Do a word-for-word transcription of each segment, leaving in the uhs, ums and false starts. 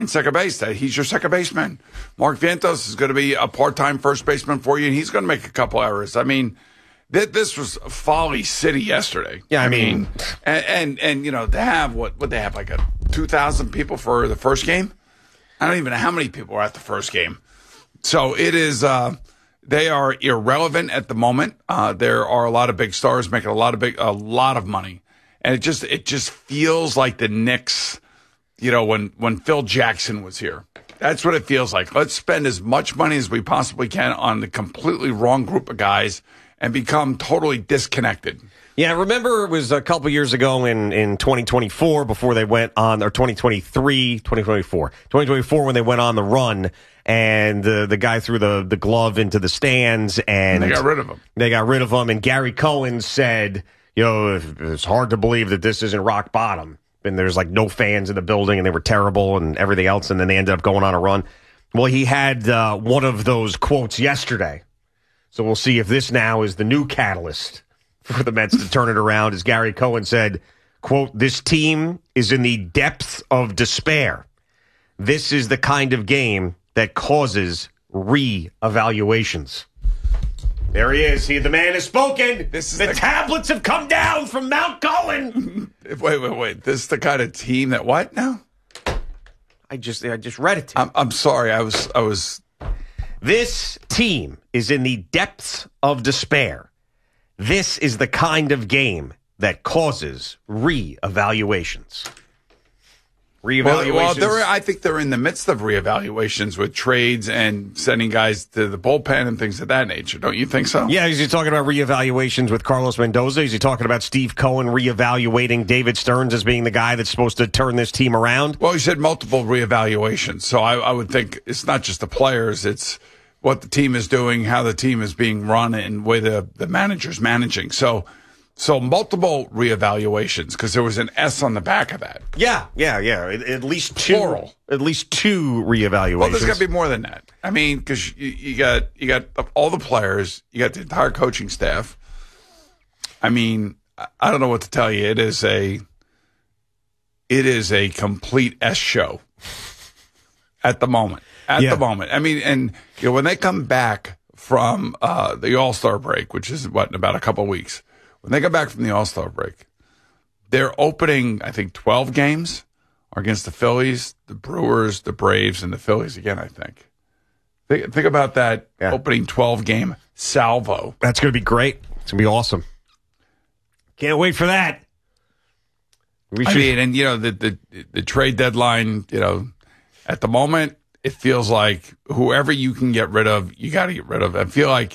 in second base. That he's your second baseman. Mark Vientos is going to be a part-time first baseman for you, and he's going to make a couple errors. I mean, th- this was Folly City yesterday. Yeah, I, I mean, mean, and, and and you know they have what what they have like a two thousand people for the first game. I don't even know how many people were at the first game. So it is. Uh, they are irrelevant at the moment. Uh, there are a lot of big stars making a lot of big a lot of money, and it just it just feels like the Knicks. You know, when when Phil Jackson was here, that's what it feels like. Let's spend as much money as we possibly can on the completely wrong group of guys and become totally disconnected. Yeah, remember it was a couple years ago in, in twenty twenty-four before they went on, or twenty twenty-three, twenty twenty-four, twenty twenty-four when they went on the run, and the the guy threw the, the glove into the stands, and, and they got rid of him. They got rid of him, and Gary Cohen said, you know, it's hard to believe that this isn't rock bottom, and there's like no fans in the building, and they were terrible and everything else, and then they ended up going on a run. Well, he had uh, one of those quotes yesterday, so we'll see if this now is the new catalyst for the Mets to turn it around. As Gary Cohen said, quote, "This team is in the depths of despair. This is the kind of game that causes re-evaluations." There he is. He, the man has spoken. This is the, the tablets have come down from Mount Cohen. Wait, wait, wait. This is the kind of team that what now? I just, I just read it to you. I'm, I'm sorry. I was, I was. This team is in the depths of despair. This is the kind of game that causes re-evaluations. Re-evaluations. Well, well they're, I think they're in the midst of re-evaluations with trades and sending guys to the bullpen and things of that nature. Don't you think so? Yeah, is he talking about re-evaluations with Carlos Mendoza? Is he talking about Steve Cohen re-evaluating David Stearns as being the guy that's supposed to turn this team around? Well, he said multiple re-evaluations. So I, I would think it's not just the players, it's what the team is doing, how the team is being run, and the way the, the manager's managing. So so multiple reevaluations, because there was an S on the back of that. Yeah, yeah, yeah. At, at least two. Plural. At least two reevaluations. Well, there's got to be more than that. I mean, because you, you got you got all the players, you got the entire coaching staff. I mean, I don't know what to tell you. It is a it is a complete S show at the moment. At Yeah. the moment. I mean, and you know, when they come back from uh, the All-Star break, which is what, in about a couple of weeks, when they come back from the All-Star break, they're opening, I think, twelve games are against the Phillies, the Brewers, the Braves, and the Phillies again, I think. Think, think about that Yeah. opening twelve-game salvo. That's going to be great. It's going to be awesome. Can't wait for that. We I should- mean, and, you know, the, the the trade deadline, you know, at the moment, it feels like whoever you can get rid of, you got to get rid of. I feel like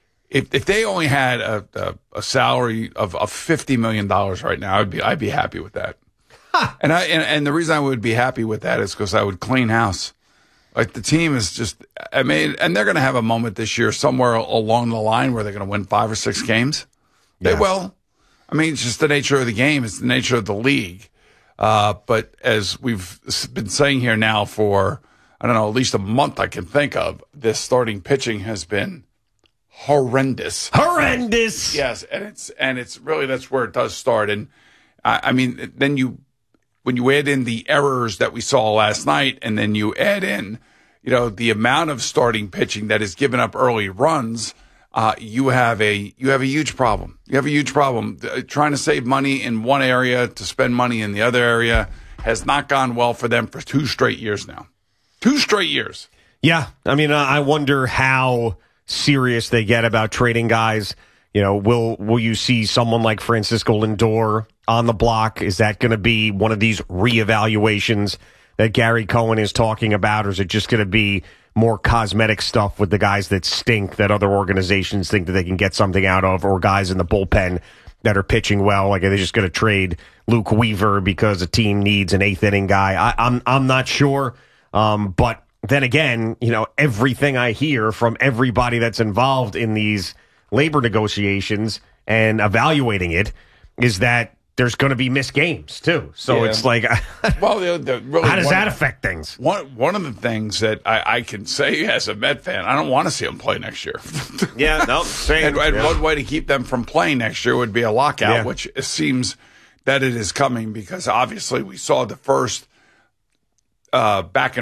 if if they only had a a, a salary of, of fifty million dollars right now, I'd be I'd be happy with that. Huh. And I and, and the reason I would be happy with that is because I would clean house. Like, the team is just, I mean, and they're going to have a moment this year somewhere along the line where they're going to win five or six games. They Yeah. will. I mean, it's just the nature of the game. It's the nature of the league. Uh, but as we've been saying here now for, I don't know, at least a month I can think of, this starting pitching has been horrendous. Horrendous. Yes, and it's and it's really, that's where it does start. And I, I mean, then you, when you add in the errors that we saw last night, and then you add in, you know, the amount of starting pitching that is given up early runs, uh, you have a you have a huge problem. You have a huge problem. Uh, trying to save money in one area to spend money in the other area has not gone well for them for two straight years now. Two straight years. Yeah, I mean, uh, I wonder how serious they get about trading guys. You know, will will you see someone like Francisco Lindor on the block? Is that going to be one of these reevaluations that Gary Cohen is talking about, or is it just going to be more cosmetic stuff with the guys that stink that other organizations think that they can get something out of, or guys in the bullpen that are pitching well? Like, are they just going to trade Luke Weaver because a team needs an eighth inning guy? I, I'm I'm not sure. Um, but then again, you know, everything I hear from everybody that's involved in these labor negotiations and evaluating it is that there's going to be missed games too. So Yeah. it's like, Well, the, the, really, how does one that of- affect things? One one of the things that I, I can say as a Met fan, I don't want to see them play next year. Yeah, no, same. And, and Yeah. one way to keep them from playing next year would be a lockout, Yeah. which it seems that it is coming, because obviously we saw the first, uh, back in